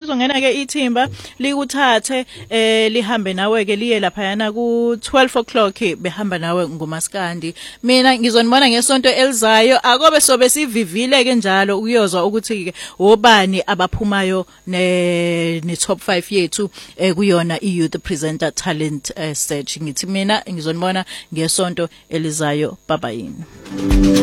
kuzongena ke ithimba likuthathe lihambe nawe ke liye lapha yana ku 12 o'clock behamba nawe ngumaskandi. Mina ngizonibona ngesonto elizayo akobe sobe sivivile ke njalo ukuyozwa ukuthi ke obani abaphumayo ne top 5 yethu kuyona i-youth presenter talent search. Ngithi mina ngizonibona ngesonto elizayo. Bye bye.